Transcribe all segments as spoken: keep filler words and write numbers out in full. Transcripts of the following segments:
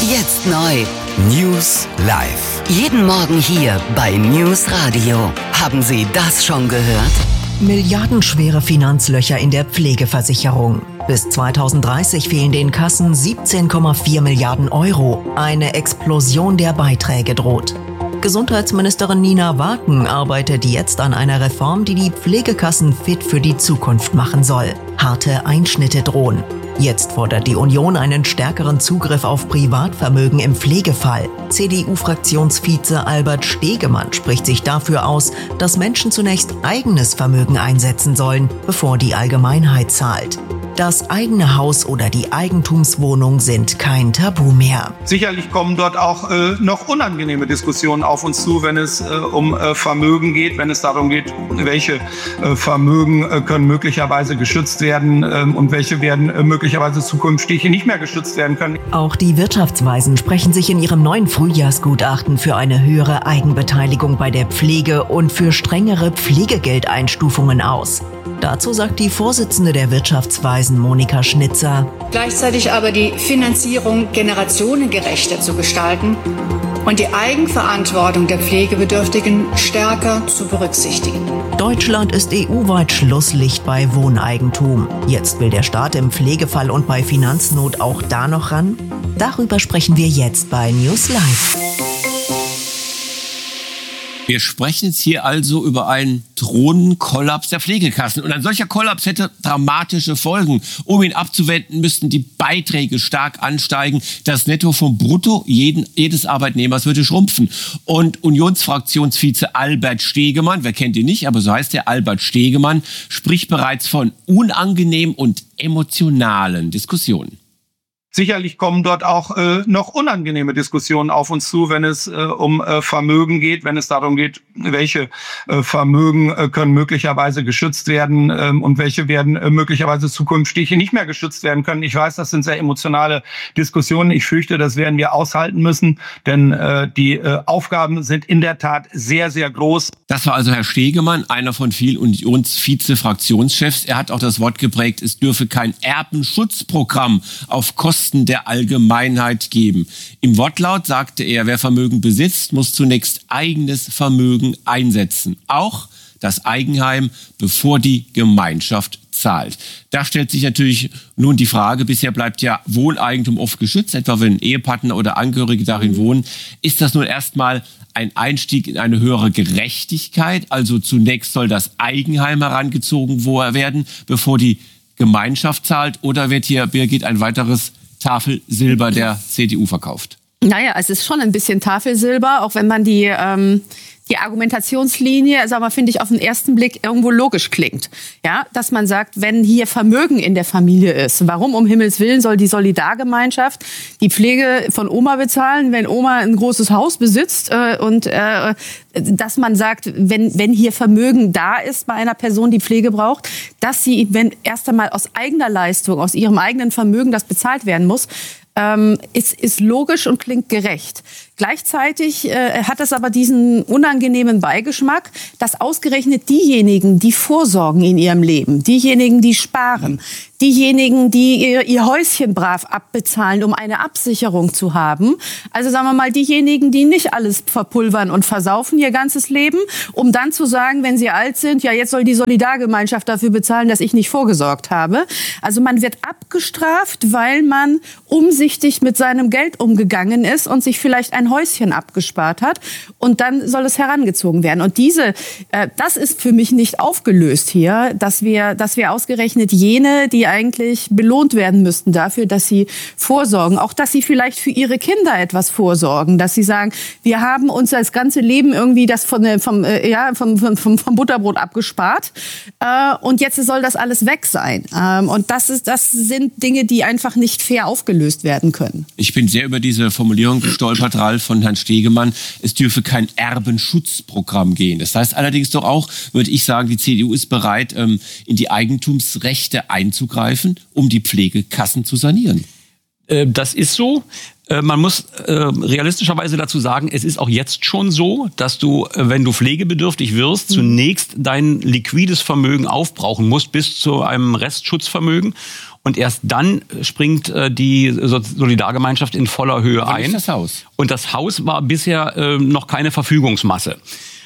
Jetzt neu. News live. Jeden Morgen hier bei News Radio. Haben Sie das schon gehört? Milliardenschwere Finanzlöcher in der Pflegeversicherung. Bis zweitausenddreißig fehlen den Kassen siebzehn Komma vier Milliarden Euro. Eine Explosion der Beiträge droht. Gesundheitsministerin Nina Waken arbeitet jetzt an einer Reform, die die Pflegekassen fit für die Zukunft machen soll. Harte Einschnitte drohen. Jetzt fordert die Union einen stärkeren Zugriff auf Privatvermögen im Pflegefall. C D U-Fraktionsvize Albert Stegemann spricht sich dafür aus, dass Menschen zunächst eigenes Vermögen einsetzen sollen, bevor die Allgemeinheit zahlt. Das eigene Haus oder die Eigentumswohnung sind kein Tabu mehr. Sicherlich kommen dort auch äh, noch unangenehme Diskussionen auf uns zu, wenn es äh, um äh, Vermögen geht, wenn es darum geht, welche äh, Vermögen äh, können möglicherweise geschützt werden äh, und welche werden äh, möglicherweise zukünftig nicht mehr geschützt werden können. Auch die Wirtschaftsweisen sprechen sich in ihrem neuen Frühjahrsgutachten für eine höhere Eigenbeteiligung bei der Pflege und für strengere Pflegegeldeinstufungen aus. Dazu sagt die Vorsitzende der Wirtschaftsweisen Monika Schnitzer: Gleichzeitig aber die Finanzierung generationengerechter zu gestalten und die Eigenverantwortung der Pflegebedürftigen stärker zu berücksichtigen. Deutschland ist E U-weit Schlusslicht bei Wohneigentum. Jetzt will der Staat im Pflegefall und bei Finanznot auch da noch ran? Darüber sprechen wir jetzt bei News Live. Wir sprechen jetzt hier also über einen drohenden Kollaps der Pflegekassen. Und ein solcher Kollaps hätte dramatische Folgen. Um ihn abzuwenden, müssten die Beiträge stark ansteigen. Das Netto vom Brutto jeden, jedes Arbeitnehmers würde schrumpfen. Und Unionsfraktionsvize Albert Stegemann, wer kennt ihn nicht, aber so heißt der Albert Stegemann, spricht bereits von unangenehmen und emotionalen Diskussionen. Sicherlich kommen dort auch äh, noch unangenehme Diskussionen auf uns zu, wenn es äh, um äh, Vermögen geht, wenn es darum geht, welche äh, Vermögen äh, können möglicherweise geschützt werden äh, und welche werden äh, möglicherweise zukünftig nicht mehr geschützt werden können. Ich weiß, das sind sehr emotionale Diskussionen. Ich fürchte, das werden wir aushalten müssen, denn äh, die äh, Aufgaben sind in der Tat sehr, sehr groß. Das war also Herr Stegemann, einer von vielen Unionsvize-Fraktionschefs. Er hat auch das Wort geprägt, es dürfe kein Erbenschutzprogramm auf Kosten der Allgemeinheit geben. Im Wortlaut sagte er, wer Vermögen besitzt, muss zunächst eigenes Vermögen einsetzen. Auch das Eigenheim, bevor die Gemeinschaft zahlt. Da stellt sich natürlich nun die Frage, bisher bleibt ja Wohneigentum oft geschützt, etwa wenn Ehepartner oder Angehörige darin wohnen. Ist das nun erstmal ein Einstieg in eine höhere Gerechtigkeit? Also zunächst soll das Eigenheim herangezogen werden, bevor die Gemeinschaft zahlt? Oder wird hier, Birgit, ein weiteres Tafelsilber der C D U verkauft? Naja, es ist schon ein bisschen Tafelsilber, auch wenn man die, ähm, die Argumentationslinie, sagen wir, finde ich, auf den ersten Blick irgendwo logisch klingt. Ja, dass man sagt, wenn hier Vermögen in der Familie ist, warum um Himmels Willen soll die Solidargemeinschaft die Pflege von Oma bezahlen, wenn Oma ein großes Haus besitzt äh, und äh, dass man sagt, wenn, wenn hier Vermögen da ist bei einer Person, die Pflege braucht, dass sie, wenn erst einmal aus eigener Leistung, aus ihrem eigenen Vermögen das bezahlt werden muss, ähm, ist, ist logisch und klingt gerecht. Gleichzeitig äh, hat es aber diesen unangenehmen Beigeschmack, dass ausgerechnet diejenigen, die vorsorgen in ihrem Leben, diejenigen, die sparen, diejenigen, die ihr, ihr Häuschen brav abbezahlen, um eine Absicherung zu haben, also sagen wir mal diejenigen, die nicht alles verpulvern und versaufen ihr ganzes Leben, um dann zu sagen, wenn sie alt sind, ja, jetzt soll die Solidargemeinschaft dafür bezahlen, dass ich nicht vorgesorgt habe. Also man wird abgestraft, weil man umsichtig mit seinem Geld umgegangen ist und sich vielleicht ein Häuschen abgespart hat, und dann soll es herangezogen werden. Und diese, äh, das ist für mich nicht aufgelöst hier, dass wir, dass wir ausgerechnet jene, die eigentlich belohnt werden müssten dafür, dass sie vorsorgen, auch dass sie vielleicht für ihre Kinder etwas vorsorgen, dass sie sagen, wir haben uns das ganze Leben irgendwie das von, vom, äh, ja, vom, vom, vom Butterbrot abgespart äh, und jetzt soll das alles weg sein. Ähm, und das ist, das sind Dinge, die einfach nicht fair aufgelöst werden können. Ich bin sehr über diese Formulierung gestolpert, Ralf, von Herrn Stegemann. Es dürfe kein Erbenschutzprogramm gehen. Das heißt allerdings doch auch, würde ich sagen, die C D U ist bereit, ähm, in die Eigentumsrechte einzugreifen, um die Pflegekassen zu sanieren. Äh, das ist so. Man muss äh, realistischerweise dazu sagen, es ist auch jetzt schon so, dass du, wenn du pflegebedürftig wirst, mhm. zunächst dein liquides Vermögen aufbrauchen musst bis zu einem Restschutzvermögen. Und erst dann springt äh, die Solidargemeinschaft in voller Höhe ein. Nicht das Haus. Und das Haus war bisher äh, noch keine Verfügungsmasse.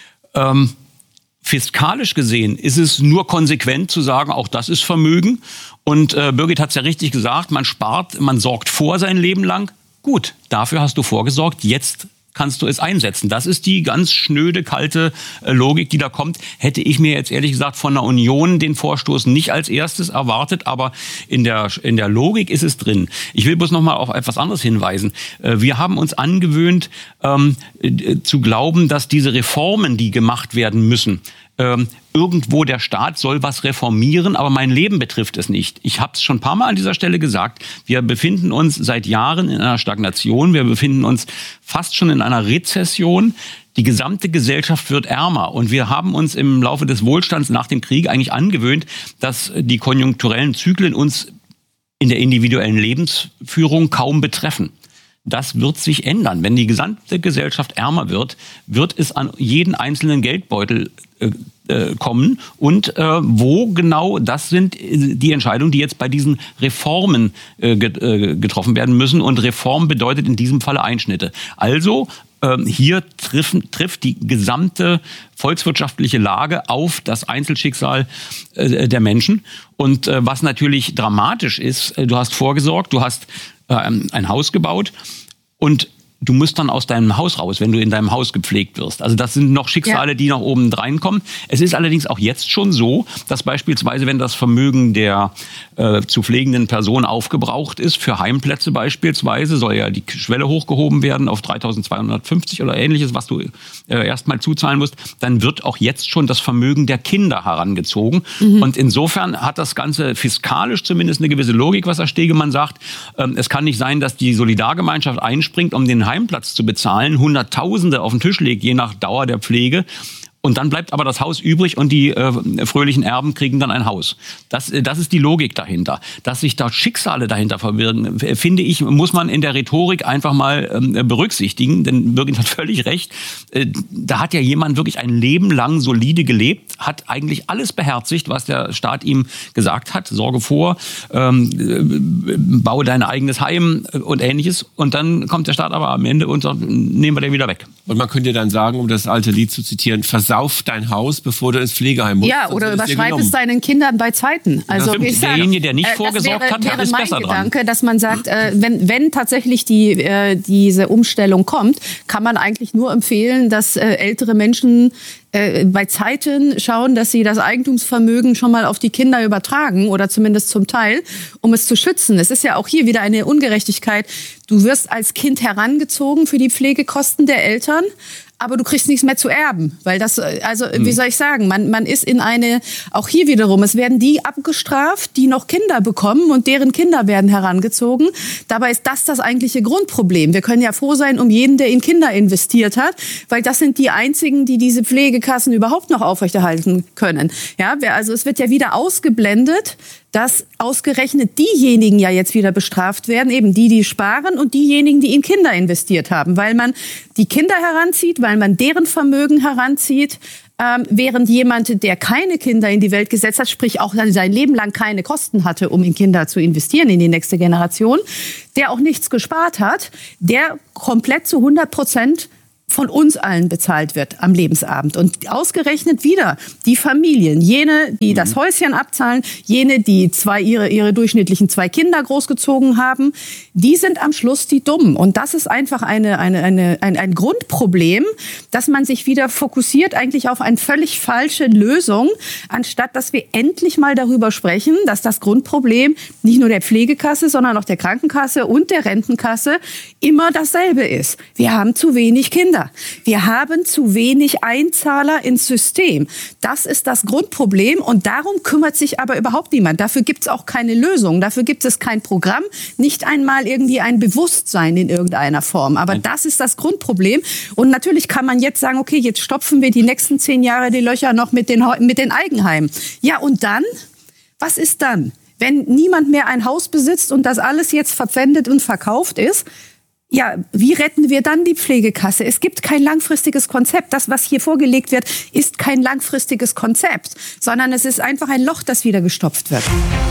Ähm, fiskalisch gesehen ist es nur konsequent zu sagen, auch das ist Vermögen. Und äh, Birgit hat es ja richtig gesagt, man spart, man sorgt vor sein Leben lang. Gut, dafür hast du vorgesorgt, jetzt kannst du es einsetzen. Das ist die ganz schnöde, kalte äh, Logik, die da kommt. Hätte ich mir jetzt ehrlich gesagt von der Union den Vorstoß nicht als erstes erwartet, aber in der, in der Logik ist es drin. Ich will bloß noch mal auf etwas anderes hinweisen. Äh, wir haben uns angewöhnt, ähm, äh, zu glauben, dass diese Reformen, die gemacht werden müssen, ähm, irgendwo der Staat soll was reformieren, aber mein Leben betrifft es nicht. Ich habe es schon ein paar Mal an dieser Stelle gesagt. Wir befinden uns seit Jahren in einer Stagnation. Wir befinden uns fast schon in einer Rezession. Die gesamte Gesellschaft wird ärmer. Und wir haben uns im Laufe des Wohlstands nach dem Krieg eigentlich angewöhnt, dass die konjunkturellen Zyklen uns in der individuellen Lebensführung kaum betreffen. Das wird sich ändern. Wenn die gesamte Gesellschaft ärmer wird, wird es an jeden einzelnen Geldbeutel äh, äh, kommen. Und äh, wo genau, das sind die Entscheidungen, die jetzt bei diesen Reformen äh, get, äh, getroffen werden müssen. Und Reform bedeutet in diesem Falle Einschnitte. Also äh, hier treffen, trifft die gesamte volkswirtschaftliche Lage auf das Einzelschicksal äh, der Menschen. Und äh, was natürlich dramatisch ist, äh, du hast vorgesorgt, du hast ein Haus gebaut und du musst dann aus deinem Haus raus, wenn du in deinem Haus gepflegt wirst. Also das sind noch Schicksale, ja, die nach oben reinkommen. Es ist allerdings auch jetzt schon so, dass beispielsweise, wenn das Vermögen der äh, zu pflegenden Person aufgebraucht ist, für Heimplätze beispielsweise, soll ja die Schwelle hochgehoben werden auf dreitausendzweihundertfünfzig oder ähnliches, was du äh, erstmal zuzahlen musst, dann wird auch jetzt schon das Vermögen der Kinder herangezogen. Mhm. Und insofern hat das Ganze fiskalisch zumindest eine gewisse Logik, was Herr Stegemann sagt. Ähm, es kann nicht sein, dass die Solidargemeinschaft einspringt, um den Heimplatz zu bezahlen, Hunderttausende auf den Tisch legt, je nach Dauer der Pflege. Und dann bleibt aber das Haus übrig und die äh, fröhlichen Erben kriegen dann ein Haus. Das, das ist die Logik dahinter. Dass sich da Schicksale dahinter verwirren, finde ich, muss man in der Rhetorik einfach mal ähm, berücksichtigen. Denn Birgit hat völlig recht. Äh, da hat ja jemand wirklich ein Leben lang solide gelebt, hat eigentlich alles beherzigt, was der Staat ihm gesagt hat. Sorge vor, ähm, äh, baue dein eigenes Heim und Ähnliches. Und dann kommt der Staat aber am Ende und sagt, nehmen wir den wieder weg. Und man könnte dann sagen, um das alte Lied zu zitieren, versauf dein Haus, bevor du ins Pflegeheim musst. Ja, oder überschreib es deinen Kindern bei Zeiten. Also derjenige, der nicht äh, vorgesorgt wäre, hat, wäre ist mein besser Gedanke, dran. Dass man sagt, äh, wenn, wenn tatsächlich die, äh, diese Umstellung kommt, kann man eigentlich nur empfehlen, dass äh, ältere Menschen äh, bei Zeiten schauen, dass sie das Eigentumsvermögen schon mal auf die Kinder übertragen oder zumindest zum Teil, um es zu schützen. Es ist ja auch hier wieder eine Ungerechtigkeit. Du wirst als Kind herangezogen für die Pflegekosten der Eltern, aber du kriegst nichts mehr zu erben, weil das, also wie soll ich sagen, man, man ist in eine, auch hier wiederum, es werden die abgestraft, die noch Kinder bekommen und deren Kinder werden herangezogen. Dabei ist das das eigentliche Grundproblem. Wir können ja froh sein um jeden, der in Kinder investiert hat, weil das sind die einzigen, die diese Pflegekassen überhaupt noch aufrechterhalten können. Ja, also es wird ja wieder ausgeblendet, dass ausgerechnet diejenigen ja jetzt wieder bestraft werden, eben die, die sparen und diejenigen, die in Kinder investiert haben, weil man die Kinder heranzieht, weil man deren Vermögen heranzieht, ähm, während jemand, der keine Kinder in die Welt gesetzt hat, sprich auch sein Leben lang keine Kosten hatte, um in Kinder zu investieren, in die nächste Generation, der auch nichts gespart hat, der komplett zu hundert Prozent von uns allen bezahlt wird am Lebensabend. Und ausgerechnet wieder die Familien, jene, die das Häuschen abzahlen, jene, die zwei ihre, ihre durchschnittlichen zwei Kinder großgezogen haben, die sind am Schluss die Dummen. Und das ist einfach eine, eine, eine, ein, ein Grundproblem, dass man sich wieder fokussiert eigentlich auf eine völlig falsche Lösung, anstatt dass wir endlich mal darüber sprechen, dass das Grundproblem nicht nur der Pflegekasse, sondern auch der Krankenkasse und der Rentenkasse immer dasselbe ist. Wir haben zu wenig Kinder. Wir haben zu wenig Einzahler ins System. Das ist das Grundproblem und darum kümmert sich aber überhaupt niemand. Dafür gibt es auch keine Lösung, dafür gibt es kein Programm, nicht einmal irgendwie ein Bewusstsein in irgendeiner Form. Aber das ist das Grundproblem und natürlich kann man jetzt sagen, okay, jetzt stopfen wir die nächsten zehn Jahre die Löcher noch mit den, mit den Eigenheimen. Ja und dann? Was ist dann? Wenn niemand mehr ein Haus besitzt und das alles jetzt verpfändet und verkauft ist, ja, wie retten wir dann die Pflegekasse? Es gibt kein langfristiges Konzept. Das, was hier vorgelegt wird, ist kein langfristiges Konzept, sondern es ist einfach ein Loch, das wieder gestopft wird.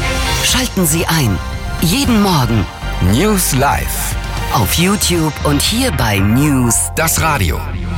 Schalten Sie ein. Jeden Morgen. News Live. Auf YouTube und hier bei News. Das Radio.